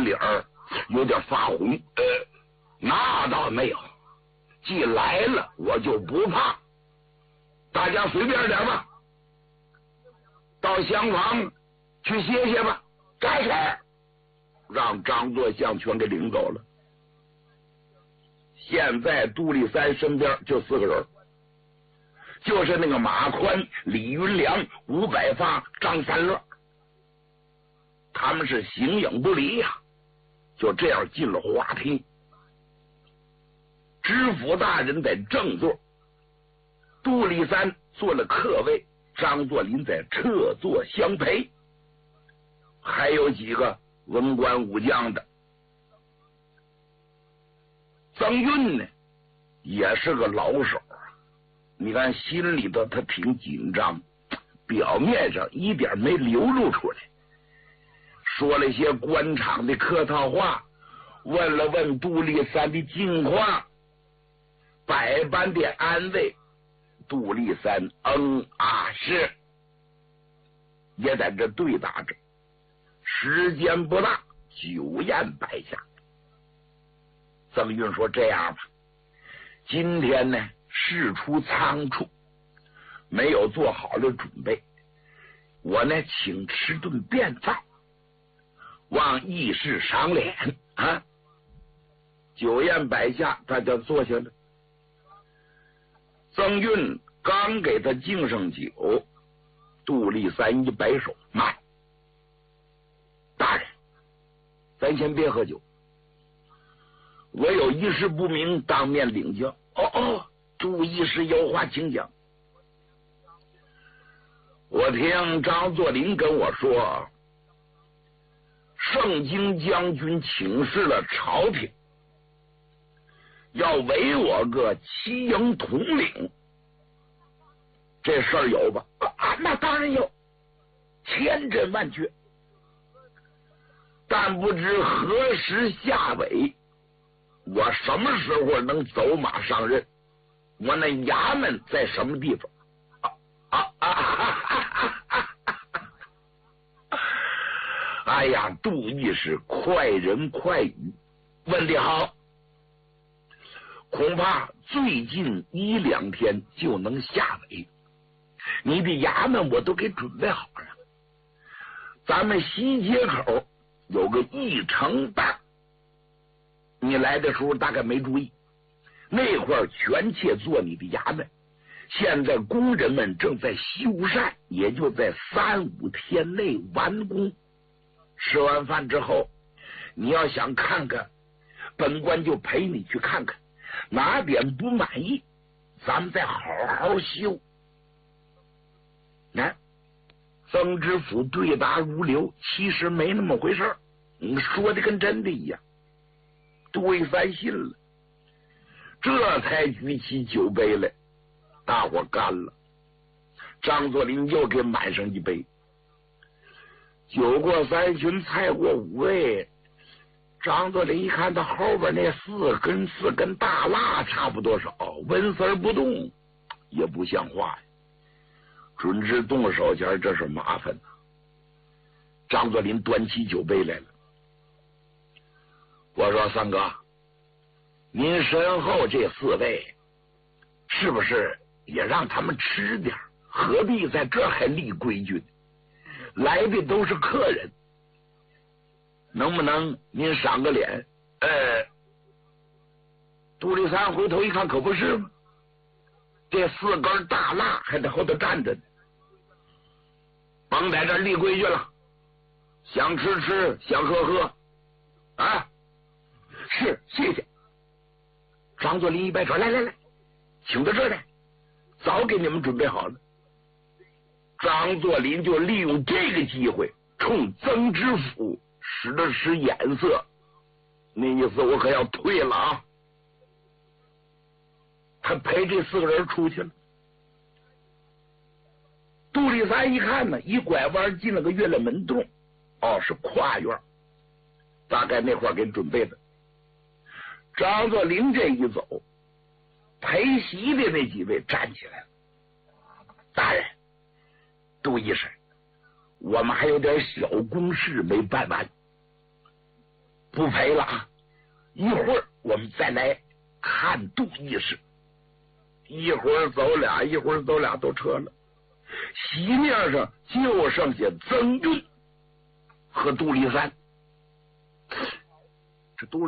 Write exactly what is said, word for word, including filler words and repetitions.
脸儿有点发红。呃，那倒没有，既来了我就不怕，大家随便点吧，到厢房去歇歇吧。该事儿让张作相全给领走了。现在杜立三身边就四个人，就是那个马宽、李云良、吴百发、张三乐，他们是形影不离呀、啊。就这样进了花厅，知府大人在正座，杜立三坐了客位，张作霖在侧座相陪，还有几个文官武将的。曾运呢也是个老手啊，你看心里头他挺紧张，表面上一点没流露出来，说了些官场的客套话，问了问杜立三的近况，百般的安慰。杜立三嗯啊是，也在这对答着。时间不大，酒宴摆下。曾运说：“这样吧，今天呢事出仓促，没有做好了准备，我呢请吃顿便饭，望议事赏脸啊。”酒宴摆下，大家坐下了。曾运刚给他敬上酒，杜立三一摆手：“慢，大人，咱先别喝酒。我有一事不明，当面领教。”“哦哦，杜医师有话请讲。”“我听张作霖跟我说，盛京将军请示了朝廷，要委我个七营统领，这事儿有吧？”“啊，那当然有，千真万确。但不知何时下委，我什么时候能走马上任？我那衙门在什么地方？”“啊啊啊！”哎呀，杜义是快人快语，问得好，恐怕最近一两天就能下委。你的衙门我都给准备好了，咱们西街口有个义城办，你来的时候大概没注意，那块儿全切做你的衙门，现在工人们正在修缮，也就在三五天内完工。吃完饭之后，你要想看看，本官就陪你去看看，哪点不满意，咱们再好好修。那曾知府对答如流，其实没那么回事儿，你说的跟真的一样。杜立三信了，这才举起酒杯来，大伙干了。张作霖又给满上一杯。酒过三巡，菜过五味，张作霖一看到后边那四根四根大蜡差不多少，纹丝儿不动，也不像话呀。准知动手前这是麻烦呐。张作霖端起酒杯来了，我说：“三哥，您身后这四位是不是也让他们吃点？何必在这还立规矩呢？来的都是客人，能不能您赏个脸？”呃，杜立三回头一看，可不是吗？这四根大蜡还在后头站着呢，甭在这立规矩了，想吃吃，想喝喝啊！是，谢谢。张作霖一摆手：“来来来，请到这儿来，早给你们准备好了。”张作霖就利用这个机会冲曾知府使了使眼色，那意思我可要退了啊！他陪这四个人出去了。杜立三一看呢，一拐弯进了个月亮门洞，哦，是跨院，大概那块给准备的。张作霖这一走，陪席的那几位站起来了：“大人，杜医生，我们还有点小公事没办完。” 不陪了啊！一会儿我们再来看杜义士。一会儿走俩，一会儿走俩，都撤了。席面上就剩下曾运和杜立三。这杜